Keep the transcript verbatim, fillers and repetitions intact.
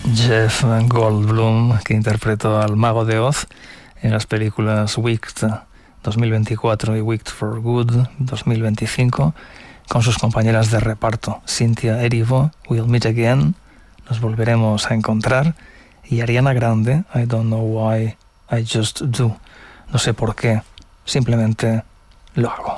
Jeff Goldblum, que interpretó al Mago de Oz en las películas Wicked dos mil veinticuatro y Wicked for Good dos mil veinticinco, con sus compañeras de reparto, Cynthia Erivo, We'll Meet Again, Nos Volveremos a Encontrar, y Ariana Grande, I Don't Know Why, I Just Do, no sé por qué, simplemente lo hago.